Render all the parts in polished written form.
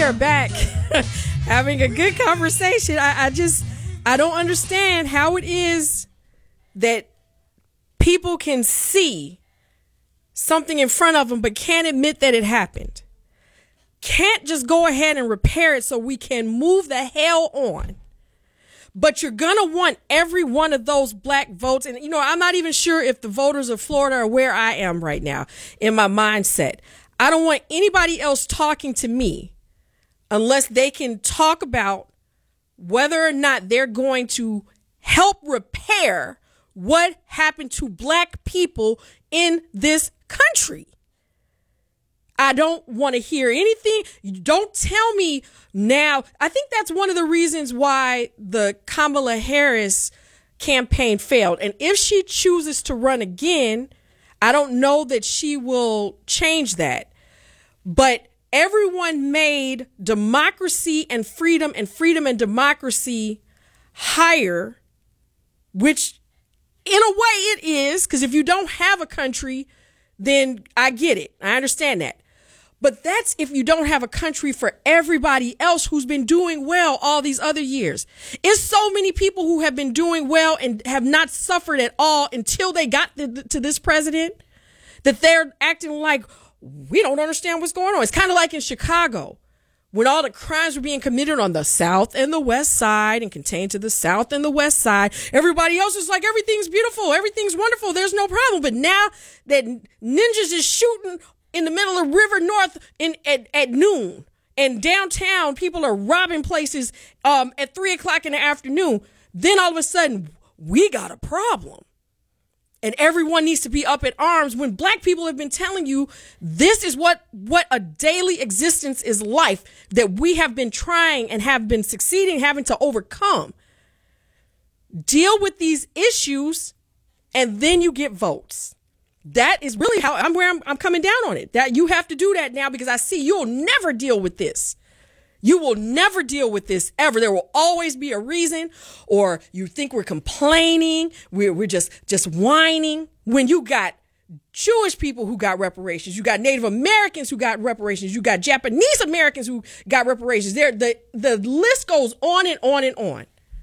are back having a good conversation. I don't understand how it is that people can see something in front of them but can't admit that it happened. Can't just go ahead and repair it so we can move the hell on. But you're going to want every one of those black votes. And, I'm not even sure if the voters of Florida are where I am right now in my mindset. I don't want anybody else talking to me unless they can talk about whether or not they're going to help repair what happened to black people in this country. I don't want to hear anything. Don't tell me now. I think that's one of the reasons why the Kamala Harris campaign failed. And if she chooses to run again, I don't know that she will change that. But everyone made democracy and freedom and democracy higher, which in a way it is, because if you don't have a country, then I get it. I understand that. But that's if you don't have a country for everybody else who's been doing well all these other years. It's so many people who have been doing well and have not suffered at all until they got to this president that they're acting like we don't understand what's going on. It's kind of like in Chicago when all the crimes were being committed on the South and the West Side and contained to the South and the West Side. Everybody else is like, everything's beautiful. Everything's wonderful. There's no problem. But now that ninjas is shooting in the middle of River North at noon, and downtown people are robbing places at 3:00 in the afternoon, then all of a sudden we got a problem. And everyone needs to be up at arms when black people have been telling you this is what a daily existence is life that we have been trying and have been succeeding having to overcome. Deal with these issues and then you get votes. That is really how I'm coming down on it. That you have to do that now because I see you'll never deal with this. You will never deal with this ever. There will always be a reason, or you think we're complaining. We're just whining when you got Jewish people who got reparations. You got Native Americans who got reparations. You got Japanese Americans who got reparations. The list goes on and on and on.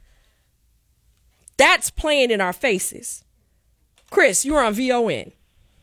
That's playing in our faces. Chris, you're on VON.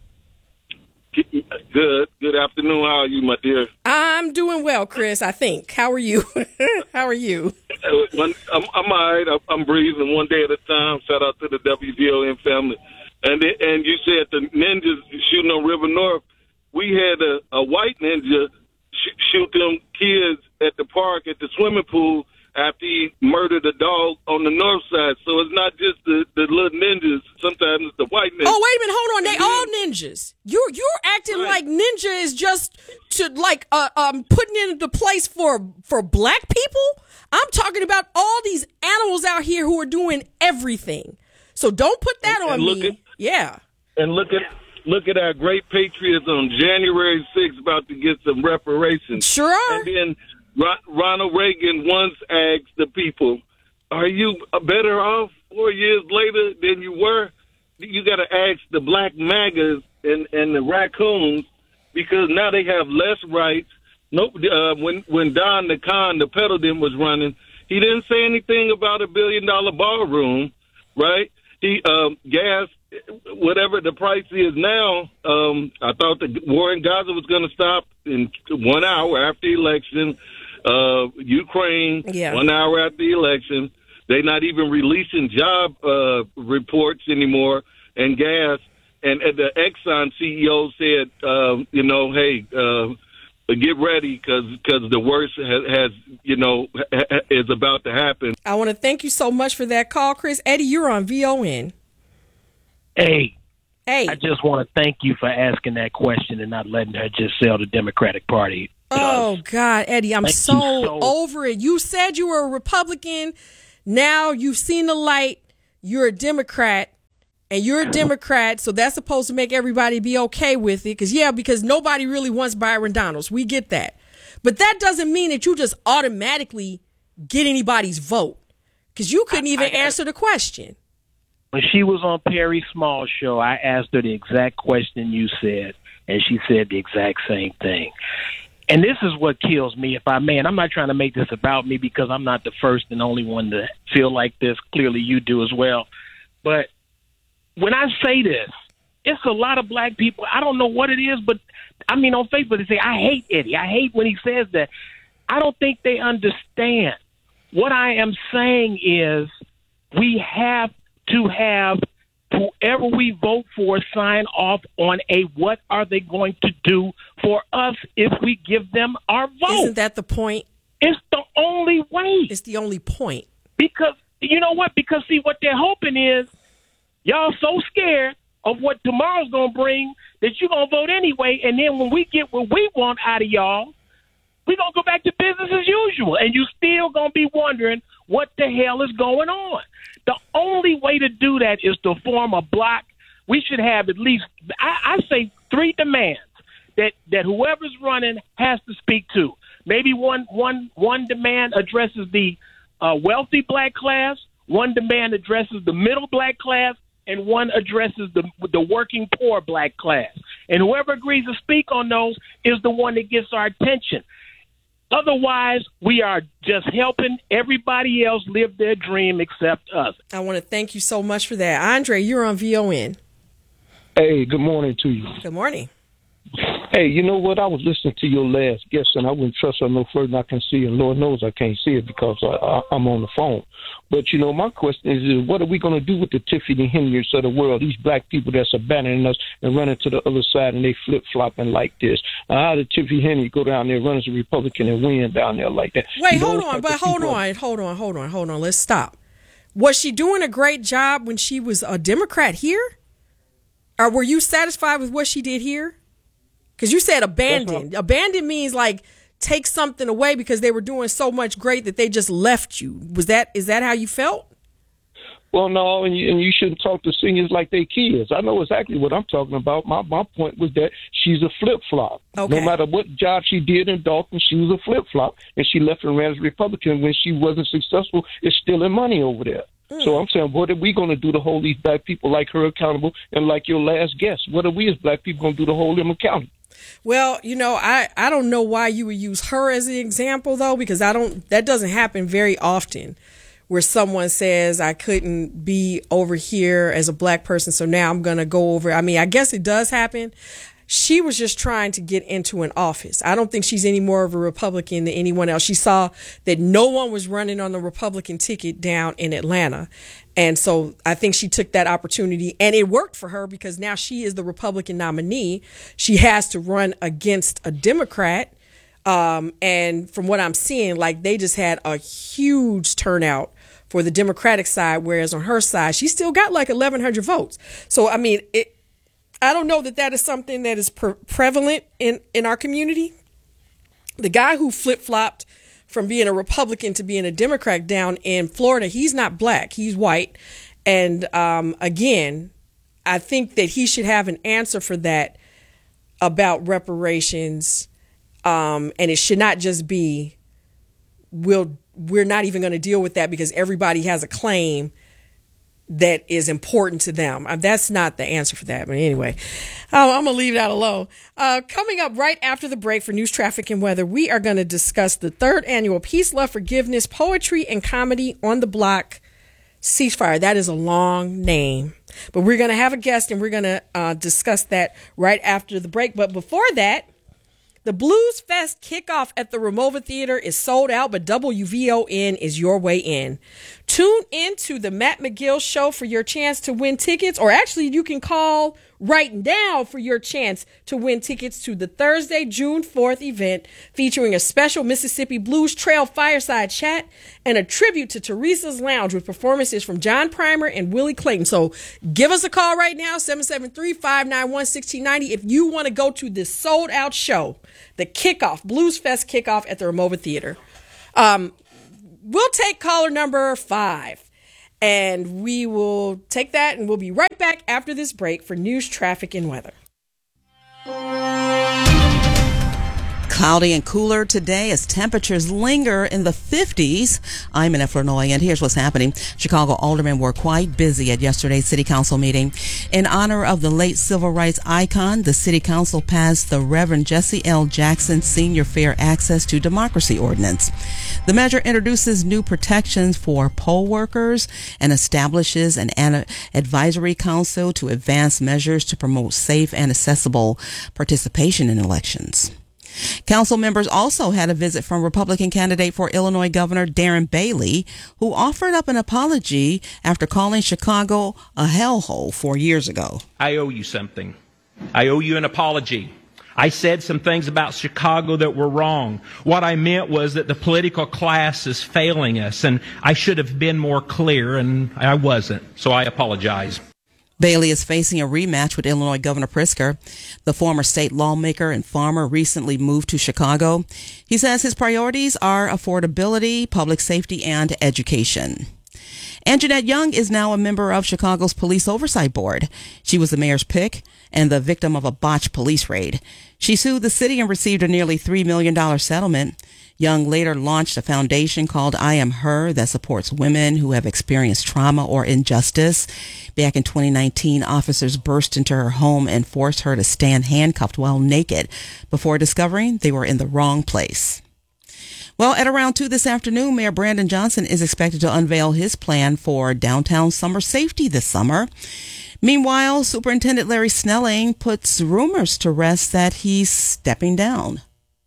Good afternoon. How are you, my dear? I'm doing well, Chris, I think. How are you? How are you? I'm all right. I'm breathing one day at a time. Shout out to the WVON family. And you said the ninjas shooting on River North. We had a white ninja shoot them kids at the park at the swimming pool after he murdered a dog on the north side. So it's not just the little ninjas. Sometimes it's the white ninjas. Oh, wait a minute. Hold on. They all ninjas. You're acting right. Like ninja is just to putting into place for black people. I'm talking about all these animals out here who are doing everything. So don't put that on me. Yeah. And look at our great patriots on January 6th about to get some reparations. Sure are. And then Ronald Reagan once asked the people, are you better off 4 years later than you were? You got to ask the black MAGAs and the raccoons because now they have less rights. When Don the Con, the peddler, was running, he didn't say anything about $1 billion ballroom, right? He gas, whatever the price is now, I thought the war in Gaza was going to stop in 1 hour after the election. Ukraine, 1 hour after the election. They're not even releasing job reports anymore and gas. And the Exxon CEO said, get ready because the worst is about to happen. I want to thank you so much for that call, Chris. Eddie, you're on VON. Hey. I just want to thank you for asking that question and not letting her just sell the Democratic Party. Oh, God, Eddie, I'm so over it. You said you were a Republican. Now you've seen the light. You're a Democrat. And you're a Democrat, so that's supposed to make everybody be okay with it. Because nobody really wants Byron Donalds. We get that. But that doesn't mean that you just automatically get anybody's vote. Because you couldn't even answer the question. When she was on Perry Small's show, I asked her the exact question you said, and she said the exact same thing. And this is what kills me, if I may, and I'm not trying to make this about me because I'm not the first and only one to feel like this. Clearly you do as well. But when I say this, it's a lot of black people. I don't know what it is, but I mean, on Facebook, they say, I hate Eddie. I hate when he says that. I don't think they understand. What I am saying is we have to have whoever we vote for sign off on what are they going to do for us if we give them our vote. Isn't that the point? It's the only way. It's the only point. Because, you know what? Because, see, what they're hoping is y'all so scared of what tomorrow's going to bring that you're going to vote anyway, and then when we get what we want out of y'all, we're going to go back to business as usual, and you still going to be wondering what the hell is going on. The only way to do that is to form a block. We should have at least, I say, 3 demands that whoever's running has to speak to. Maybe one demand addresses the wealthy black class, one demand addresses the middle black class, and one addresses the working poor black class. And whoever agrees to speak on those is the one that gets our attention. Otherwise, we are just helping everybody else live their dream except us. I want to thank you so much for that. Andre, you're on VON. Hey, good morning to you. Good morning. Hey, you know what? I was listening to your last guest, and I wouldn't trust her no further than I can see, and Lord knows I can't see it because I'm on the phone. But, you know, my question is what are we going to do with the Tiffany Henrys of the world, these black people that's abandoning us and running to the other side, and they flip-flopping like this? How did Tiffany Henry go down there, run as a Republican, and win down there like that? Wait, hold on. Let's stop. Was she doing a great job when she was a Democrat here? Or were you satisfied with what she did here? Because you said abandoned. Abandoned means like take something away because they were doing so much great that they just left you. Is that how you felt? Well, no, and you shouldn't talk to seniors like they kids. I know exactly what I'm talking about. My point was that she's a flip-flop. Okay. No matter what job she did in Dalton, she was a flip-flop. And she left and ran as a Republican. When she wasn't successful, it's stealing money over there. So I'm saying, what are we going to do to hold these black people like her accountable and like your last guest? What are we as black people going to do to hold them accountable? Well, you know, I don't know why you would use her as an example, though, because that doesn't happen very often where someone says I couldn't be over here as a black person, so now I'm going to go over. I mean, I guess it does happen. She was just trying to get into an office. I don't think she's any more of a Republican than anyone else. She saw that no one was running on the Republican ticket down in Atlanta. And so I think she took that opportunity, and it worked for her because now she is the Republican nominee. She has to run against a Democrat. And from what I'm seeing, like they just had a huge turnout for the Democratic side, whereas on her side, she still got like 1,100 votes. So, I mean, I don't know that is something that is prevalent in our community. The guy who flip-flopped from being a Republican to being a Democrat down in Florida, he's not black, he's white. And again, I think that he should have an answer for that about reparations. And it should not just be, we're not even going to deal with that because everybody has a claim that is important to them. That's not the answer for that. But anyway, I'm going to leave that alone. Coming up right after the break for news, traffic, and weather, we are going to discuss the 3rd annual Peace, Love, Forgiveness, Poetry, and Comedy on the Block Ceasefire. That is a long name. But we're going to have a guest, and we're going to discuss that right after the break. But before that, the Blues Fest kickoff at the Ramova Theater is sold out, but WVON is your way in. Tune in to the Matt McGill Show for your chance to win tickets, or actually you can call right now for your chance to win tickets to the Thursday, June 4th event featuring a special Mississippi Blues Trail fireside chat and a tribute to Teresa's Lounge with performances from John Primer and Willie Clayton. So give us a call right now, 773-591-1690, if you want to go to this sold out show, the kickoff, Blues Fest kickoff at the Ramova Theater. We'll take caller number 5, and we will take that, and we'll be right back after this break for news, traffic, and weather. Cloudy and cooler today as temperatures linger in the 50s. I'm in Illinois, and here's what's happening. Chicago aldermen were quite busy at yesterday's city council meeting. In honor of the late civil rights icon, the city council passed the Reverend Jesse L. Jackson Senior Fair Access to Democracy Ordinance. The measure introduces new protections for poll workers and establishes an advisory council to advance measures to promote safe and accessible participation in elections. Council members also had a visit from Republican candidate for Illinois Governor Darren Bailey, who offered up an apology after calling Chicago a hellhole 4 years ago. I owe you something. I owe you an apology. I said some things about Chicago that were wrong. What I meant was that the political class is failing us, and I should have been more clear, and I wasn't. So I apologize. Bailey is facing a rematch with Illinois Governor Pritzker. The former state lawmaker and farmer recently moved to Chicago. He says his priorities are affordability, public safety, and education. And Jeanette Young is now a member of Chicago's Police Oversight Board. She was the mayor's pick and the victim of a botched police raid. She sued the city and received a nearly $3 million settlement. Young later launched a foundation called I Am Her that supports women who have experienced trauma or injustice. Back in 2019, officers burst into her home and forced her to stand handcuffed while naked before discovering they were in the wrong place. Well, at around 2 this afternoon, Mayor Brandon Johnson is expected to unveil his plan for downtown summer safety this summer. Meanwhile, Superintendent Larry Snelling puts rumors to rest that he's stepping down.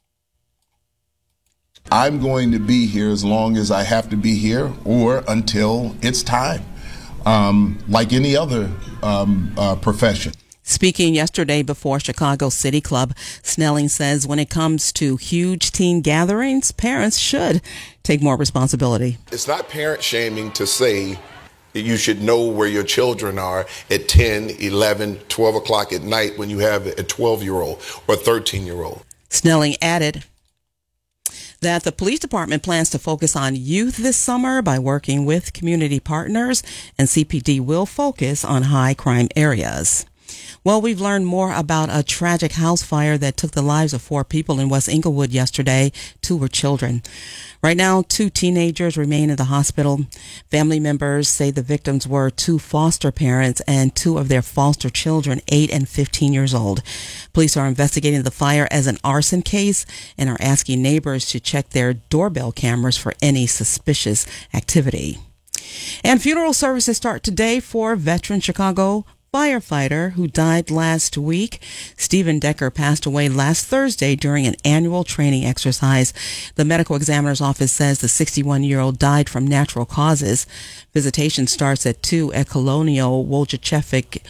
I'm going to be here as long as I have to be here or until it's time, like any other profession. Speaking yesterday before Chicago City Club, Snelling says when it comes to huge teen gatherings, parents should take more responsibility. It's not parent shaming to say that you should know where your children are at 10, 11, 12 o'clock at night when you have a 12-year-old or 13-year-old. Snelling added that the police department plans to focus on youth this summer by working with community partners, and CPD will focus on high crime areas. Well, we've learned more about a tragic house fire that took the lives of 4 people in West Englewood yesterday. 2 were children. Right now, 2 teenagers remain in the hospital. Family members say the victims were 2 foster parents and 2 of their foster children, 8 and 15 years old. Police are investigating the fire as an arson case and are asking neighbors to check their doorbell cameras for any suspicious activity. And funeral services start today for veteran Chicago firefighter who died last week. Stephen Decker passed away last Thursday during an annual training exercise. The medical examiner's office says the 61-year-old died from natural causes. Visitation starts at 2 at Colonial Wojciechowicz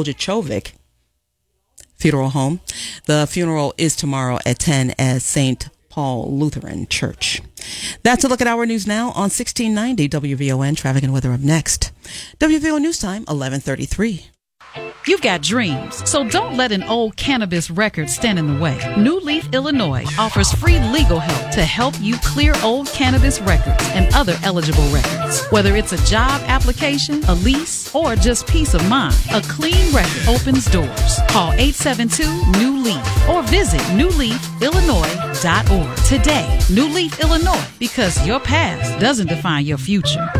Funeral Home. The funeral is tomorrow at 10 at St. Paul Lutheran Church. That's a look at our news now on 1690 WVON. Traffic and weather up next. WVON News Time, 11:33. You've got dreams, so don't let an old cannabis record stand in the way. New Leaf, Illinois offers free legal help to help you clear old cannabis records and other eligible records. Whether it's a job application, a lease, or just peace of mind, a clean record opens doors. Call 872-NEW-LEAF or visit newleafillinois.org today. New Leaf, Illinois, because your past doesn't define your future.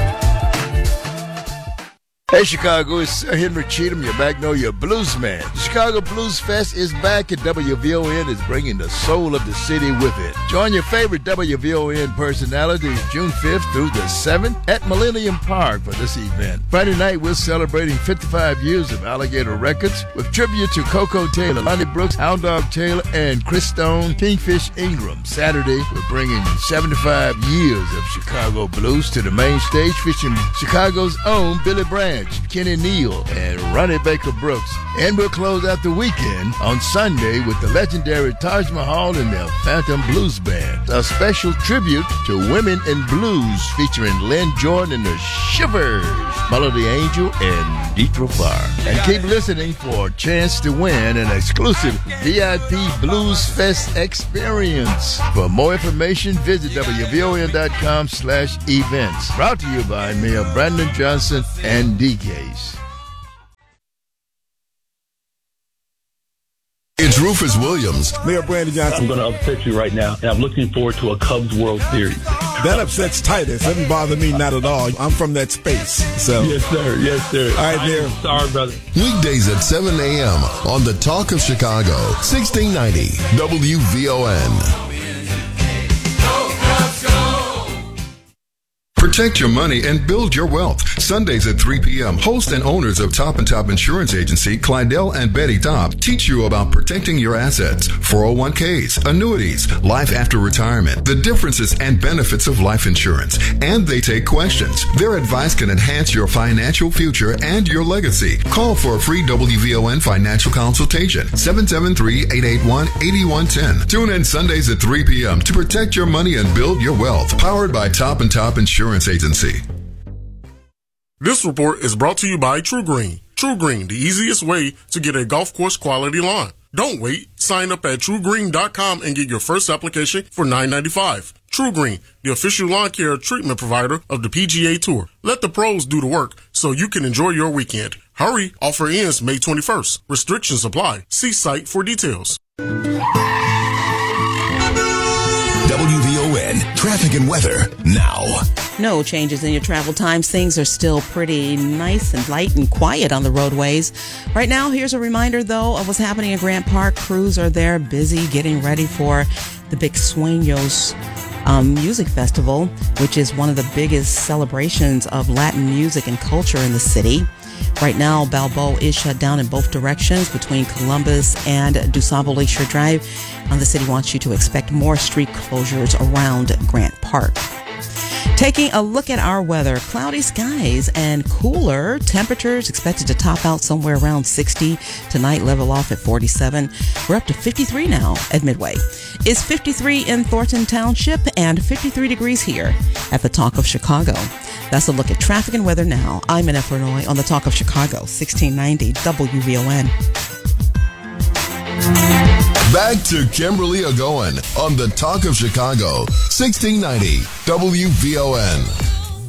Hey Chicago, it's Sir Henry Cheatham, your Magnolia Blues man. The Chicago Blues Fest is back and WVON is bringing the soul of the city with it. Join your favorite WVON personalities June 5th through the 7th at Millennium Park for this event. Friday night, we're celebrating 55 years of Alligator Records with tribute to Coco Taylor, Lonnie Brooks, Hound Dog Taylor, and Chris Stone, Kingfish Ingram. Saturday, we're bringing 75 years of Chicago blues to the main stage, featuring Chicago's own Billy Branch, Kenny Neal, and Ronnie Baker Brooks. And we'll close out the weekend on Sunday with the legendary Taj Mahal and their Phantom Blues Band. A special tribute to women in blues featuring Lynn Jordan and the Shivers, Melody Angel, and Deetra Farr. And keep listening for a chance to win an exclusive VIP Blues Fest experience. For more information, visit WVON.com/events. Brought to you by Mayor Brandon Johnson and DKs. It's Rufus Williams. Mayor Brandon Johnson. I'm going to upset you right now, and I'm looking forward to a Cubs World Series. That upsets Titus. Doesn't bother me, not at all. I'm from that space. So. Yes, sir. Yes, sir. All right, there. Sorry, brother. Weekdays at 7 a.m. on The Talk of Chicago, 1690 WVON. Protect your money and build your wealth. Sundays at 3 p.m., hosts and owners of Top & Top Insurance Agency, Clydell and Betty Top, teach you about protecting your assets, 401ks, annuities, life after retirement, the differences and benefits of life insurance, and they take questions. Their advice can enhance your financial future and your legacy. Call for a free WVON financial consultation, 773-881-8110. Tune in Sundays at 3 p.m. to protect your money and build your wealth. Powered by Top & Top Insurance Agency. This report is brought to you by True Green. True Green, the easiest way to get a golf course quality lawn. Don't wait. Sign up at TrueGreen.com and get your first application for $9.95. True Green, the official lawn care treatment provider of the PGA Tour. Let the pros do the work so you can enjoy your weekend. Hurry, offer ends May 21st. Restrictions apply. See site for details. WVON traffic and weather now. No changes in your travel times. Things are still pretty nice and light and quiet on the roadways. Right now, here's a reminder, though, of what's happening in Grant Park. Crews are there busy getting ready for the big Sueños Music Festival, which is one of the biggest celebrations of Latin music and culture in the city. Right now, Balboa is shut down in both directions between Columbus and DuSable Lakeshore Drive. And the city wants you to expect more street closures around Grant Park. Taking a look at our weather, cloudy skies and cooler temperatures expected to top out somewhere around 60. Tonight, level off at 47. We're up to 53 now at Midway. It's 53 in Thornton Township and 53 degrees here at the Talk of Chicago. That's a look at traffic and weather now. I'm Annette Vernoy on the Talk of Chicago, 1690 WVON. Back to Kimberly Ogoin on the Talk of Chicago, 1690 WVON.